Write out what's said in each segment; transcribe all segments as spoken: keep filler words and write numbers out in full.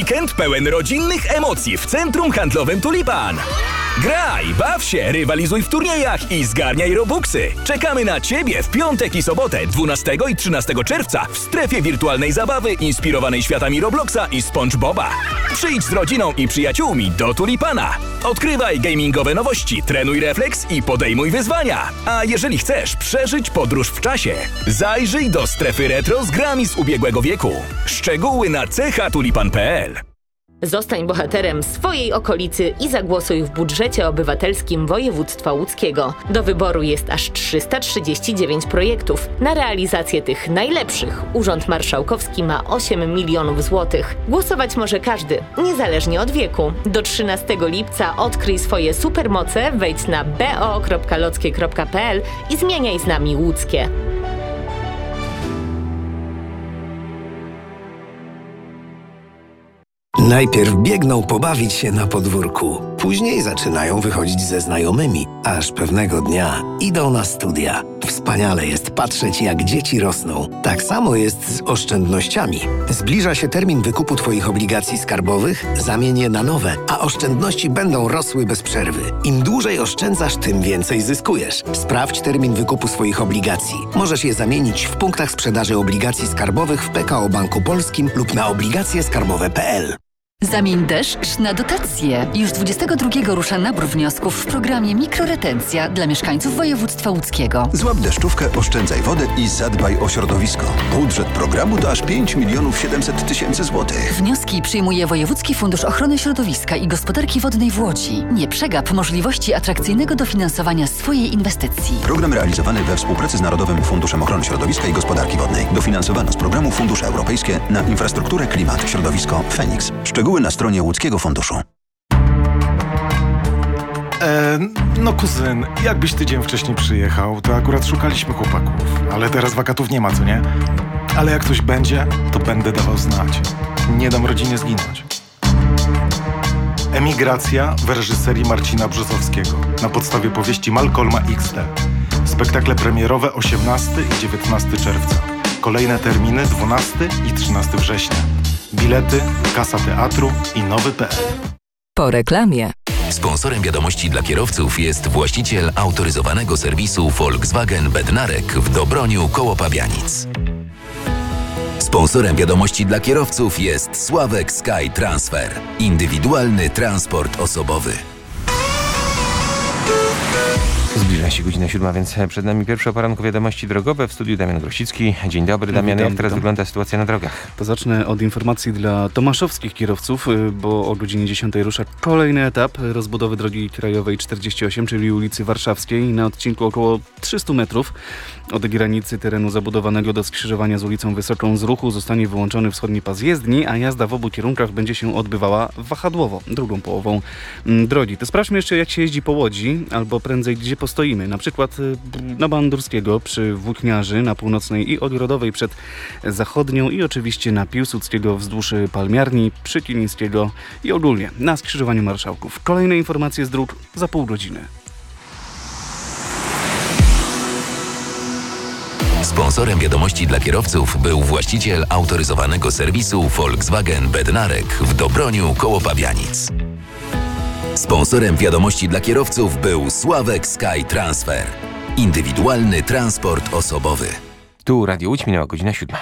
Weekend pełen rodzinnych emocji w Centrum Handlowym Tulipan. Graj, baw się, rywalizuj w turniejach i zgarniaj robuxy. Czekamy na Ciebie w piątek i sobotę, dwunastego i trzynastego czerwca w strefie wirtualnej zabawy inspirowanej światami Robloxa i SpongeBoba. Przyjdź z rodziną i przyjaciółmi do Tulipana. Odkrywaj gamingowe nowości, trenuj refleks i podejmuj wyzwania. A jeżeli chcesz przeżyć podróż w czasie, zajrzyj do strefy retro z grami z ubiegłego wieku. Szczegóły na c h tulipan kropka p l. Zostań bohaterem swojej okolicy i zagłosuj w budżecie obywatelskim województwa łódzkiego. Do wyboru jest aż trzysta trzydzieści dziewięć projektów. Na realizację tych najlepszych Urząd Marszałkowski ma osiem milionów złotych. Głosować może każdy, niezależnie od wieku. Do trzynastego lipca odkryj swoje supermoce, wejdź na b o kropka lockie kropka p l i zmieniaj z nami łódzkie. Najpierw biegną pobawić się na podwórku, później zaczynają wychodzić ze znajomymi, aż pewnego dnia idą na studia. Wspaniale jest patrzeć, jak dzieci rosną. Tak samo jest z oszczędnościami. Zbliża się termin wykupu Twoich obligacji skarbowych, zamień je na nowe, a oszczędności będą rosły bez przerwy. Im dłużej oszczędzasz, tym więcej zyskujesz. Sprawdź termin wykupu swoich obligacji. Możesz je zamienić w punktach sprzedaży obligacji skarbowych w P K O Banku Polskim lub na obligacje skarbowe kropka p l. Zamień deszcz na dotacje. Już dwudziestego drugiego rusza nabór wniosków w programie Mikroretencja dla mieszkańców województwa łódzkiego. Złap deszczówkę, oszczędzaj wodę i zadbaj o środowisko. Budżet programu to aż pięć milionów siedemset tysięcy złotych. Wnioski przyjmuje Wojewódzki Fundusz Ochrony Środowiska i Gospodarki Wodnej w Łodzi. Nie przegap możliwości atrakcyjnego dofinansowania swojej inwestycji. Program realizowany we współpracy z Narodowym Funduszem Ochrony Środowiska i Gospodarki Wodnej. Dofinansowano z programu Fundusze Europejskie na infrastrukturę, klimat, środowisko, Feniks. Szczegóły na stronie Łódzkiego Funduszu. E, no kuzyn, jakbyś tydzień wcześniej przyjechał, to akurat szukaliśmy chłopaków. Ale teraz wakatów nie ma, co nie? Ale jak coś będzie, to będę dawał znać. Nie dam rodzinie zginąć. Emigracja w reżyserii Marcina Brzozowskiego na podstawie powieści Malcolma X D. Spektakle premierowe osiemnastego i dziewiętnastego czerwca. Kolejne terminy dwunastego i trzynastego września. Bilety, kasa teatru i nowy kropka p l. Po reklamie. Sponsorem wiadomości dla kierowców jest właściciel autoryzowanego serwisu Volkswagen Bednarek w Dobroniu koło Pabianic. Sponsorem wiadomości dla kierowców jest Sławek Sky Transfer. Indywidualny transport osobowy. Zbliża się godzina siódma, więc przed nami pierwsze o poranku wiadomości drogowe. W studiu Damian Grosicki. Dzień dobry, Damian. Jak teraz wygląda sytuacja na drogach? To zacznę od informacji dla tomaszowskich kierowców, bo o godzinie dziesiątej rusza kolejny etap rozbudowy drogi krajowej czterdzieści osiem, czyli ulicy Warszawskiej, na odcinku około trzysta metrów. Od granicy terenu zabudowanego do skrzyżowania z ulicą Wysoką z ruchu zostanie wyłączony wschodni pas jezdni, a jazda w obu kierunkach będzie się odbywała wahadłowo, drugą połową drogi. To sprawdźmy jeszcze, jak się jeździ po Łodzi, albo prędzej gdzie postoimy. Na przykład na Bandurskiego przy Włókniarzy, na Północnej i Ogrodowej przed Zachodnią i oczywiście na Piłsudskiego wzdłuż Palmiarni, przy Kilińskiego i ogólnie na skrzyżowaniu Marszałków. Kolejne informacje z dróg za pół godziny. Sponsorem wiadomości dla kierowców był właściciel autoryzowanego serwisu Volkswagen Bednarek w Dobroniu koło Pabianic. Sponsorem wiadomości dla kierowców był Sławek Sky Transfer. Indywidualny transport osobowy. Tu Radio Łódź, minęła godzina siódma.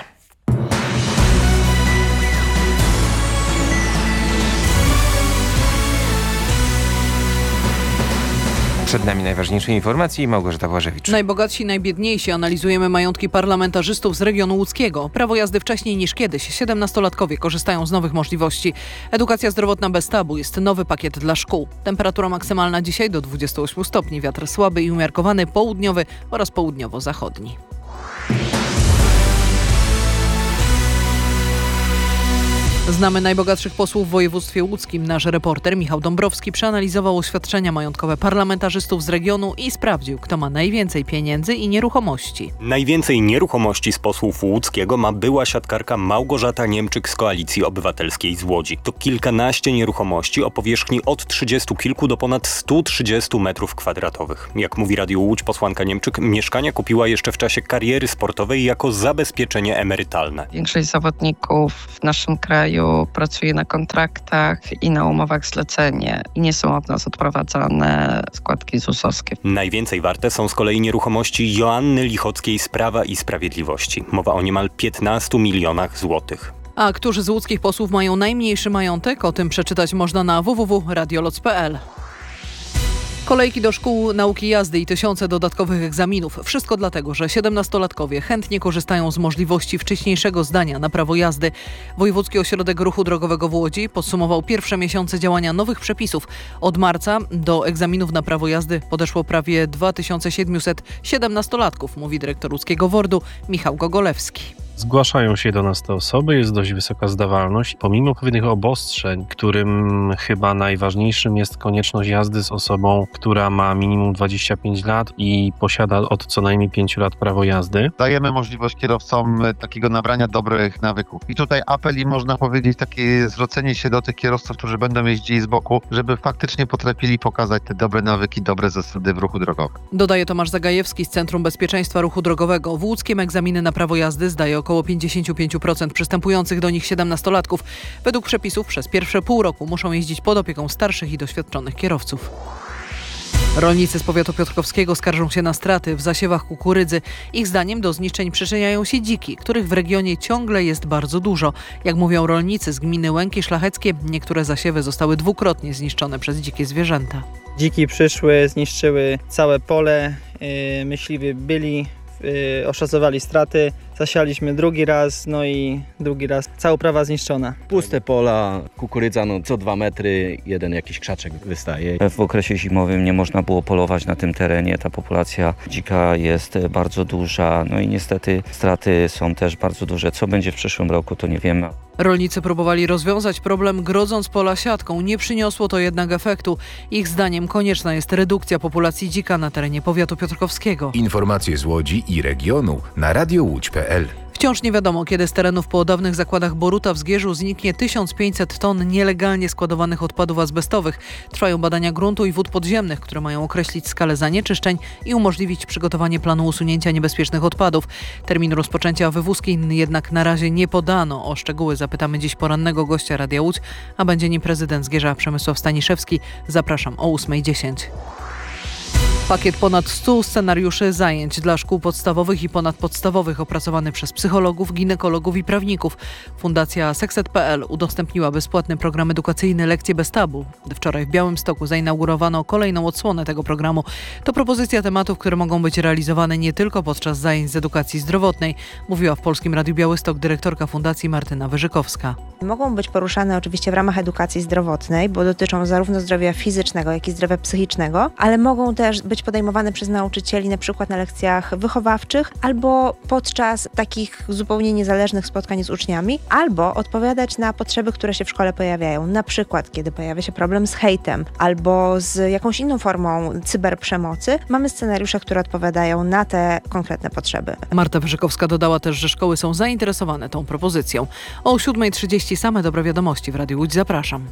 Przed nami najważniejsze informacje i Małgorzata Błażewicz. Najbogatsi, najbiedniejsi. Analizujemy majątki parlamentarzystów z regionu łódzkiego. Prawo jazdy wcześniej niż kiedyś. siedemnastolatkowie korzystają z nowych możliwości. Edukacja zdrowotna bez tabu. Jest nowy pakiet dla szkół. Temperatura maksymalna dzisiaj do dwudziestu ośmiu stopni. Wiatr słaby i umiarkowany, południowy oraz południowo-zachodni. Znamy najbogatszych posłów w województwie łódzkim. Nasz reporter Michał Dąbrowski przeanalizował oświadczenia majątkowe parlamentarzystów z regionu i sprawdził, kto ma najwięcej pieniędzy i nieruchomości. Najwięcej nieruchomości z posłów łódzkiego ma była siatkarka Małgorzata Niemczyk z Koalicji Obywatelskiej z Łodzi. To kilkanaście nieruchomości o powierzchni od trzydziestu kilku do ponad stu trzydziestu metrów kwadratowych. Jak mówi Radio Łódź, posłanka Niemczyk mieszkania kupiła jeszcze w czasie kariery sportowej jako zabezpieczenie emerytalne. Większość zawodników w naszym kraju kraju, pracuje na kontraktach i na umowach zlecenie i nie są od nas odprowadzane składki zusowskie. Najwięcej warte są z kolei nieruchomości Joanny Lichockiej z Prawa i Sprawiedliwości. Mowa o niemal piętnastu milionach złotych. A którzy z łódzkich posłów mają najmniejszy majątek? O tym przeczytać można na w w w kropka radioloc kropka p l. Kolejki do szkół nauki jazdy i tysiące dodatkowych egzaminów. Wszystko dlatego, że siedemnastolatkowie chętnie korzystają z możliwości wcześniejszego zdania na prawo jazdy. Wojewódzki Ośrodek Ruchu Drogowego w Łodzi podsumował pierwsze miesiące działania nowych przepisów. Od marca do egzaminów na prawo jazdy podeszło prawie dwa tysiące siedemset siedemnastolatków, mówi dyrektor łódzkiego WORD-u Michał Gogolewski. Zgłaszają się do nas te osoby, jest dość wysoka zdawalność. Pomimo pewnych obostrzeń, którym chyba najważniejszym jest konieczność jazdy z osobą, która ma minimum dwadzieścia pięć lat i posiada od co najmniej pięciu lat prawo jazdy. Dajemy możliwość kierowcom takiego nabrania dobrych nawyków. I tutaj apel i można powiedzieć takie zwrócenie się do tych kierowców, którzy będą jeździli z boku, żeby faktycznie potrafili pokazać te dobre nawyki, dobre zasady w ruchu drogowym. Dodaje Tomasz Zagajewski z Centrum Bezpieczeństwa Ruchu Drogowego. W łódzkim egzaminy na prawo jazdy zdaje około pięćdziesiąt pięć procent przystępujących do nich siedemnastolatków. Według przepisów przez pierwsze pół roku muszą jeździć pod opieką starszych i doświadczonych kierowców. Rolnicy z powiatu piotrkowskiego skarżą się na straty w zasiewach kukurydzy. Ich zdaniem do zniszczeń przyczyniają się dziki, których w regionie ciągle jest bardzo dużo. Jak mówią rolnicy z gminy Łęki Szlacheckie, niektóre zasiewy zostały dwukrotnie zniszczone przez dzikie zwierzęta. Dziki przyszły, zniszczyły całe pole, yy, myśliwi byli, yy, oszacowali straty. Zasialiśmy drugi raz, no i drugi raz cała uprawa zniszczona. Puste pola, kukurydza no, co dwa metry, jeden jakiś krzaczek wystaje. W okresie zimowym nie można było polować na tym terenie, ta populacja dzika jest bardzo duża, no i niestety straty są też bardzo duże. Co będzie w przyszłym roku, to nie wiemy. Rolnicy próbowali rozwiązać problem grodząc pola siatką, nie przyniosło to jednak efektu. Ich zdaniem konieczna jest redukcja populacji dzika na terenie powiatu piotrkowskiego. Informacje z Łodzi i regionu na radio łódź kropka p l. Wciąż nie wiadomo, kiedy z terenów po dawnych zakładach Boruta w Zgierzu zniknie tysiąc pięćset ton nielegalnie składowanych odpadów azbestowych. Trwają badania gruntu i wód podziemnych, które mają określić skalę zanieczyszczeń i umożliwić przygotowanie planu usunięcia niebezpiecznych odpadów. Termin rozpoczęcia wywózki jednak na razie nie podano. O szczegóły zapytamy dziś porannego gościa Radia Łódź, a będzie nim prezydent Zgierza Przemysław Staniszewski. Zapraszam o ósma dziesięć. Pakiet ponad stu scenariuszy zajęć dla szkół podstawowych i ponadpodstawowych opracowany przez psychologów, ginekologów i prawników. Fundacja Sekset kropka p l udostępniła bezpłatny program edukacyjny Lekcje bez tabu. Wczoraj w Białymstoku zainaugurowano kolejną odsłonę tego programu. To propozycja tematów, które mogą być realizowane nie tylko podczas zajęć z edukacji zdrowotnej, mówiła w Polskim Radiu Białystok dyrektorka Fundacji Martyna Wyżykowska. Mogą być poruszane oczywiście w ramach edukacji zdrowotnej, bo dotyczą zarówno zdrowia fizycznego, jak i zdrowia psychicznego, ale mogą też być podejmowane przez nauczycieli na przykład na lekcjach wychowawczych albo podczas takich zupełnie niezależnych spotkań z uczniami, albo odpowiadać na potrzeby, które się w szkole pojawiają. Na przykład, kiedy pojawia się problem z hejtem albo z jakąś inną formą cyberprzemocy, mamy scenariusze, które odpowiadają na te konkretne potrzeby. Marta Wyżykowska dodała też, że szkoły są zainteresowane tą propozycją. O siódma trzydzieści same dobre wiadomości w Radiu Łódź. Zapraszam.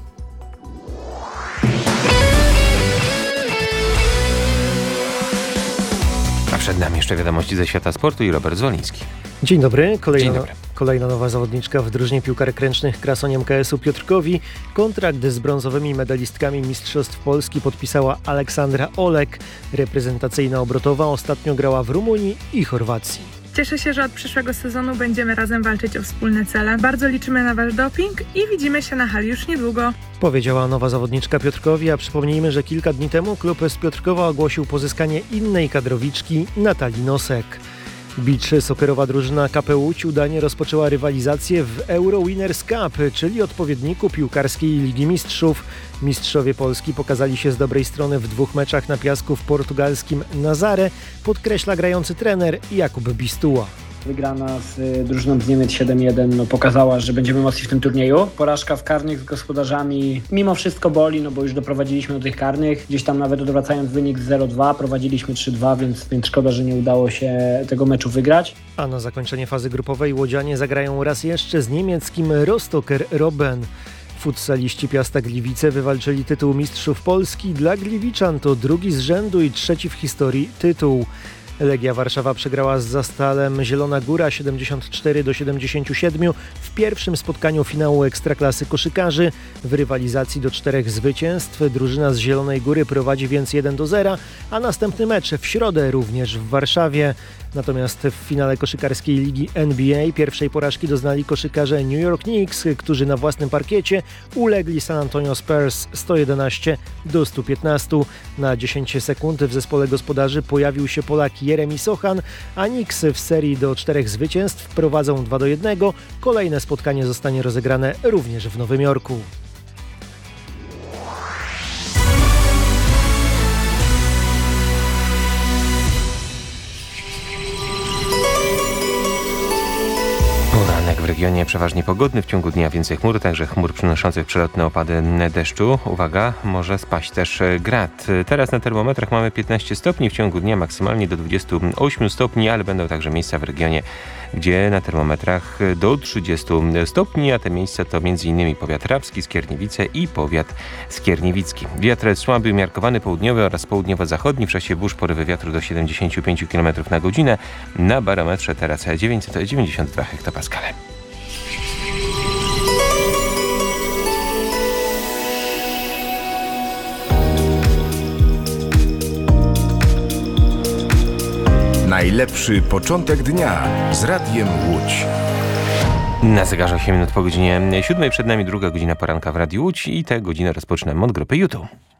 A przed nami jeszcze wiadomości ze świata sportu i Robert Zwoliński. Dzień dobry. Kolejna, Dzień dobry. Kolejna nowa zawodniczka w drużynie piłkarek ręcznych Krasoń M K S u Piotrkowi. Kontrakt z brązowymi medalistkami Mistrzostw Polski podpisała Aleksandra Olek. Reprezentacyjna obrotowa ostatnio grała w Rumunii i Chorwacji. Cieszę się, że od przyszłego sezonu będziemy razem walczyć o wspólne cele. Bardzo liczymy na wasz doping i widzimy się na hali już niedługo. Powiedziała nowa zawodniczka Piotrkowi, a przypomnijmy, że kilka dni temu klub z Piotrkowa ogłosił pozyskanie innej kadrowiczki, Natalii Nosek. Beach soccerowa drużyna K P Łódź udanie rozpoczęła rywalizację w Euro Winners Cup, czyli odpowiedniku piłkarskiej Ligi Mistrzów. Mistrzowie Polski pokazali się z dobrej strony w dwóch meczach na piasku w portugalskim Nazaré, podkreśla grający trener Jakub Bistuła. Wygrana z drużyną z Niemiec siedem jeden no, pokazała, że będziemy mocni w tym turnieju. Porażka w karnych z gospodarzami mimo wszystko boli, no bo już doprowadziliśmy do tych karnych. Gdzieś tam nawet odwracając wynik z zero dwa, prowadziliśmy trzy dwa, więc, więc szkoda, że nie udało się tego meczu wygrać. A na zakończenie fazy grupowej łodzianie zagrają raz jeszcze z niemieckim Rostocker Robben. Futsaliści Piasta Gliwice wywalczyli tytuł Mistrzów Polski. Dla Gliwiczan to drugi z rzędu i trzeci w historii tytuł. Legia Warszawa przegrała z Zastalem Zielona Góra siedemdziesiąt cztery do siedemdziesięciu siedmiu w pierwszym spotkaniu finału Ekstraklasy koszykarzy. W rywalizacji do czterech zwycięstw drużyna z Zielonej Góry prowadzi więc jeden do zera, a następny mecz w środę również w Warszawie. Natomiast w finale koszykarskiej ligi N B A pierwszej porażki doznali koszykarze New York Knicks, którzy na własnym parkiecie ulegli San Antonio Spurs sto jedenaście do stu piętnastu. Na dziesięć sekund w zespole gospodarzy pojawił się Polak Jeremi Sochan, a Knicks w serii do czterech zwycięstw prowadzą dwa do jednego. Kolejne spotkanie zostanie rozegrane również w Nowym Jorku. Poranek w regionie przeważnie pogodny, w ciągu dnia więcej chmur, także chmur przynoszących przelotne opady deszczu. Uwaga, może spaść też grad. Teraz na termometrach mamy piętnaście stopni, w ciągu dnia maksymalnie do dwudziestu ośmiu stopni, ale będą także miejsca w regionie, gdzie na termometrach do trzydziestu stopni, a te miejsca to m.in. powiat rabski, Skierniewice i powiat skierniewicki. Wiatr słaby, umiarkowany południowy oraz południowo-zachodni, w czasie burz porywy wiatru do siedemdziesięciu pięciu kilometrów na godzinę. Na barometrze teraz dziewięćset dziewięćdziesiąt dwa hektopaskale. Najlepszy początek dnia z Radiem Łódź. Na zegarze osiem minut po godzinie siódmej, przed nami druga godzina poranka w Radiu Łódź i tę godzinę rozpoczynamy od grupy YouTube.